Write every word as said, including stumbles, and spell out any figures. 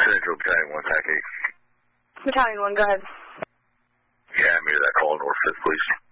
Central Battalion one, Pack eight. Battalion one, go ahead. Yeah, I made that call, North fifth, please.